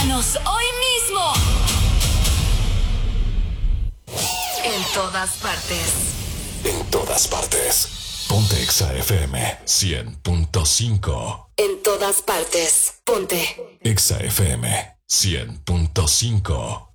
Escúchanos hoy mismo. En todas partes. En todas partes. Ponte Exa FM 100.5. En todas partes. Ponte Exa FM 100.5.